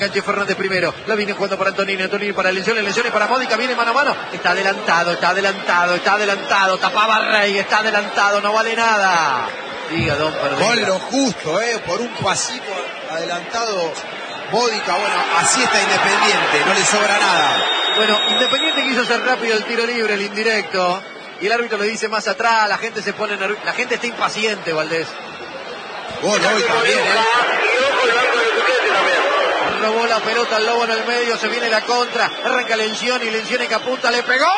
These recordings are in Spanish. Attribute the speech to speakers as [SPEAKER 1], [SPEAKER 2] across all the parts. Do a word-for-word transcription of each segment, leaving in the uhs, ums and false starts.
[SPEAKER 1] Sánchez Fernández primero, la viene jugando para Antonini, Antonini para Lencioni, Lencioni para Módica, viene mano a mano, está adelantado, está adelantado, está adelantado, tapaba Rey, está adelantado, no vale nada. Diga, don Perdón.
[SPEAKER 2] Con lo justo, eh, por un pasito adelantado, Módica, bueno, así está Independiente, no le sobra nada.
[SPEAKER 1] Bueno, Independiente quiso hacer rápido el tiro libre, el indirecto, y el árbitro le dice más atrás, la gente se pone nerviosa, la gente está impaciente, Valdés.
[SPEAKER 2] Gol hoy también, eh.
[SPEAKER 1] Robó la pelota al Lobo en el medio, se viene la contra, arranca Lencioni, Lencioni que apunta, le pegó.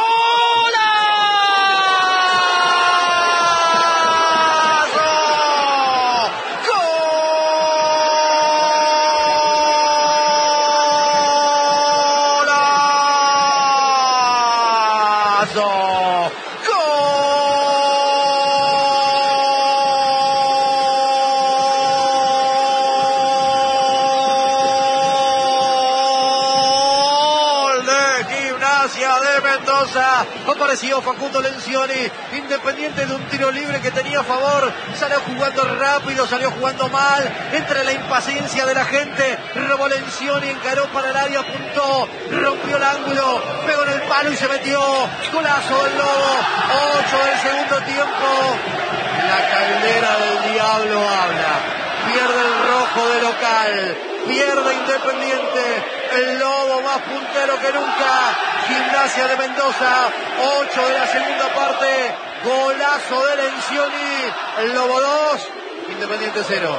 [SPEAKER 1] De Mendoza, apareció Facundo Lencioni, Independiente de un tiro libre que tenía a favor, salió jugando rápido, salió jugando mal, entre la impaciencia de la gente, robó Lencioni, encaró para el área, apuntó, rompió el ángulo, pegó en el palo y se metió, golazo del Lobo, ocho del segundo tiempo, la caldera del diablo habla, pierde el rojo de local, pierde Independiente, el Lobo más puntero que nunca, Gimnasia de Mendoza, ocho de la segunda parte, golazo de Lencioni, el Lobo dos, Independiente cero.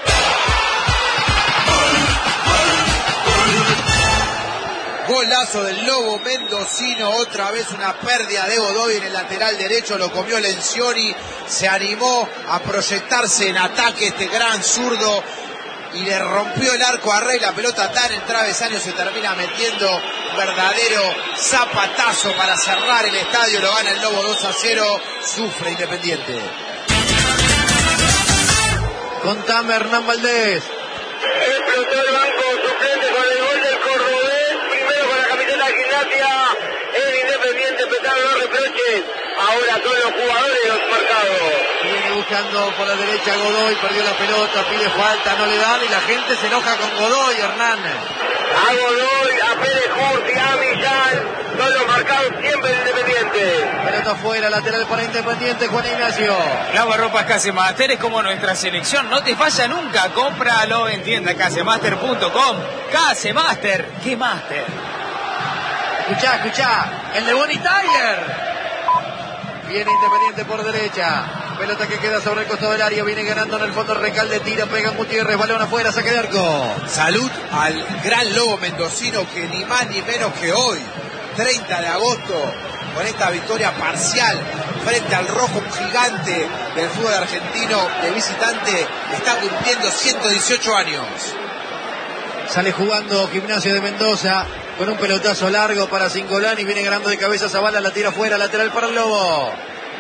[SPEAKER 2] Golazo del Lobo mendocino, otra vez una pérdida de Godoy en el lateral derecho, lo comió Lencioni, se animó a proyectarse en ataque este gran zurdo y le rompió el arco a Rey, la pelota está en el travesaño, se termina metiendo, verdadero zapatazo para cerrar el estadio, lo gana el Lobo dos a cero, sufre Independiente.
[SPEAKER 1] Contame, Hernán Valdés.
[SPEAKER 3] Explotó el banco suplente con el gol del Cordobés, primero con la camiseta de Gimnasia, el Independiente empezaron los reproches, ahora son los jugadores los marcados.
[SPEAKER 1] Viene buscando por la derecha Godoy, perdió la pelota, pide falta, no le dan y la gente se enoja con Godoy, Hernán.
[SPEAKER 3] A Godoy, a Pérez Curti, a Millán, son los marcados siempre de Independiente.
[SPEAKER 1] Pelota afuera, lateral para Independiente, Juan Ignacio.
[SPEAKER 4] Lavarropas Casemaster es como nuestra selección, no te falla nunca, cómpralo en tienda casemaster punto com. Casemaster, ¿qué máster?
[SPEAKER 1] Escuchá, escuchá, el de Bonnie Tyler. Viene Independiente por derecha. Pelota que queda sobre el costado del área. Viene ganando en el fondo Recalde. Tira, pega Gutiérrez. Balón afuera, saque de arco.
[SPEAKER 2] Salud al gran Lobo mendocino que ni más ni menos que hoy, treinta de agosto, con esta victoria parcial frente al rojo, un gigante del fútbol argentino de visitante, está cumpliendo ciento dieciocho años.
[SPEAKER 1] Sale jugando Gimnasia de Mendoza con un pelotazo largo para Cingolani. Viene ganando de cabeza Zavala, la tira afuera, lateral para el Lobo.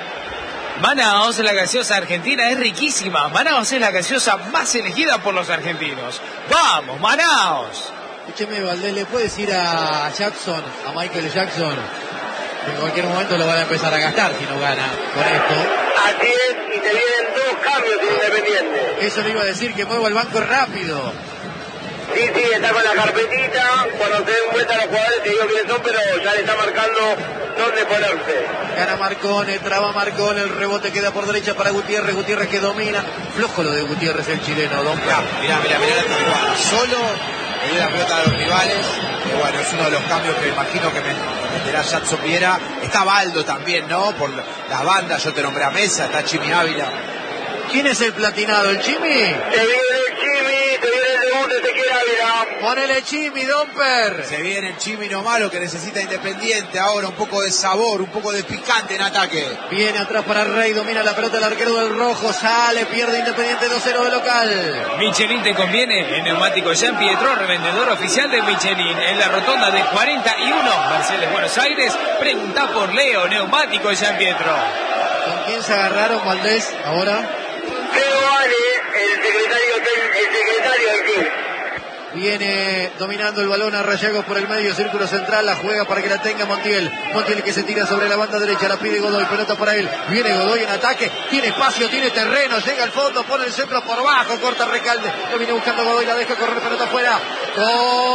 [SPEAKER 4] Manaos, la gaseosa argentina es riquísima. Manaos es la gaseosa más elegida por los argentinos. ¡Vamos, Manaos!
[SPEAKER 1] Escúcheme, Valdés, ¿le puede decir a Jackson, a Michael Jackson, que en cualquier momento lo van a empezar a gastar si no gana con esto?
[SPEAKER 3] Así es, y te vienen dos cambios en Independiente.
[SPEAKER 1] Eso le iba a decir, que mueva el banco rápido.
[SPEAKER 3] Sí, sí, está con la carpetita, cuando se den vuelta los jugadores te digo quiénes son, pero ya le está marcando dónde ponerse.
[SPEAKER 1] Gana Marcone, traba Marcone, el rebote queda por derecha para Gutiérrez, Gutiérrez que domina. Flojo lo de Gutiérrez, el chileno, don
[SPEAKER 2] Mirá, mirá, mirá, mirá, mirá, solo le dio la pelota a los rivales, que bueno, es uno de los cambios que imagino que meterá Jackson Viera. Está Baldo también, ¿no? Por las bandas, yo te nombré a Mesa, está Chimi Ávila.
[SPEAKER 1] ¿Quién es el platinado, el Chimi?
[SPEAKER 3] Te viene el Chimi, te viene el debut de Ezequiel Ávila.
[SPEAKER 1] Ponele Chimi, Domper.
[SPEAKER 2] Se viene el Chimi nomás, lo que necesita Independiente ahora, un poco de sabor, un poco de picante en ataque.
[SPEAKER 1] Viene atrás para Rey, domina la pelota el arquero del rojo, sale, pierde Independiente dos cero de local.
[SPEAKER 4] Michelin te conviene, el neumático Jean Pietro, revendedor oficial de Michelin, en la rotonda de cuarenta y uno, Mercedes, Buenos Aires. Pregunta por Leo, neumático Jean Pietro.
[SPEAKER 1] ¿Con quién se agarraron, Valdés, ahora?
[SPEAKER 3] Leo Vale, el secretario, el secretario del club.
[SPEAKER 1] Viene dominando el balón a Rayagos por el medio círculo central, la juega para que la tenga Montiel. Montiel que se tira sobre la banda derecha, la pide Godoy, pelota para él. Viene Godoy en ataque, tiene espacio, tiene terreno, llega al fondo, pone el centro por bajo, corta Recalde. Lo viene buscando Godoy, la deja correr, pelota afuera. ¡Gol!